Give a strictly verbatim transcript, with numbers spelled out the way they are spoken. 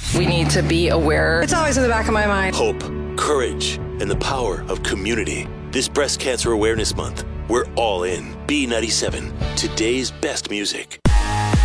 We need to be aware. It's always in the back of my mind. Hope, courage, and the power of community. This Breast Cancer Awareness Month, we're all in. B ninety-seven, today's best music.